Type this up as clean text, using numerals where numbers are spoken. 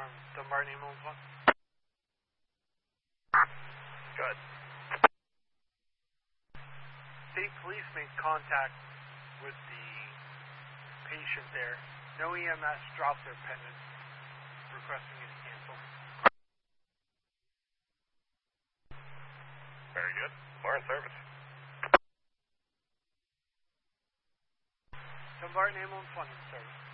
Dunbarton Ambulance 1. Good. State police made contact with the patient there. No EMS dropped their pendant, requesting you to cancel. Very good. More service. Dunbarton Ambulance 1 in service.